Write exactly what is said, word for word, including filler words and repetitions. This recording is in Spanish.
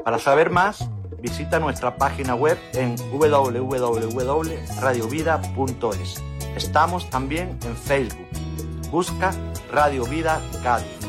Para saber más, visita nuestra página web en w w w punto radio vida punto es. Estamos también en Facebook. Busca Radio Vida Cádiz.